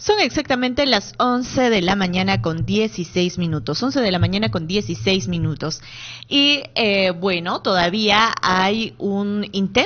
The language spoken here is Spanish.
Son exactamente las 11 de la mañana con 16 minutos. 11 de la mañana con 16 minutos. Y bueno, todavía hay un intento